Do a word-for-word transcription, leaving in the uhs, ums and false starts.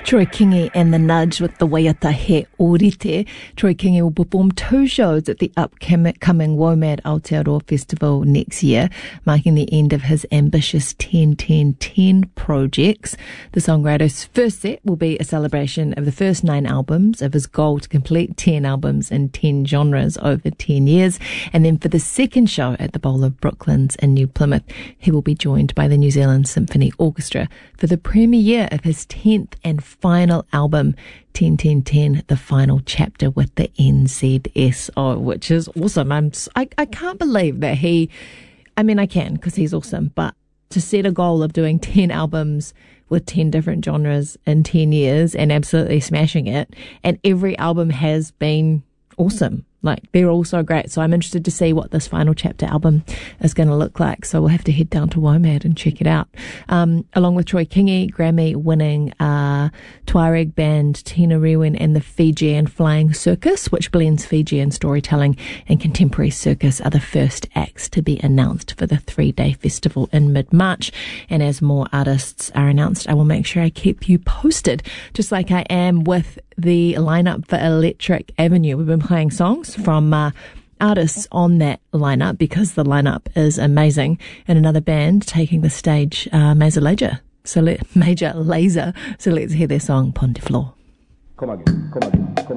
Troy Kingi and the Nudge with the Waiata He Orite. Troy Kingi will perform two shows at the upcoming WOMAD Aotearoa Festival next year, marking the end of his ambitious ten ten ten projects. The songwriter's first set will be a celebration of the first nine albums of his goal to complete ten albums in ten genres over ten years. And then for the second show at the Bowl of Brooklands in New Plymouth, he will be joined by the New Zealand Symphony Orchestra for the premiere of his tenth and final album, ten ten ten, the final chapter with the N Z S O, which is awesome. I'm, I, I can't believe that he, I mean, I can because he's awesome, but to set a goal of doing ten albums with ten different genres in ten years and absolutely smashing it, and every album has been awesome. Like, they're all so great. So I'm interested to see what this final chapter album is going to look like. So we'll have to head down to WOMAD and check it out. Um, along with Troy Kingi, Grammy-winning uh, Tuareg band Tina Rewen and the Fijian Flying Circus, which blends Fijian storytelling and contemporary circus, are the first acts to be announced for the three-day festival in mid-March. And as more artists are announced, I will make sure I keep you posted, just like I am with the lineup for Electric Avenue. We've been playing songs from uh, artists on that lineup because the lineup is amazing. And another band taking the stage, uh, Major Lazer. So let, Major Lazer. So let's hear their song Pon te Floor. Come again, come again, come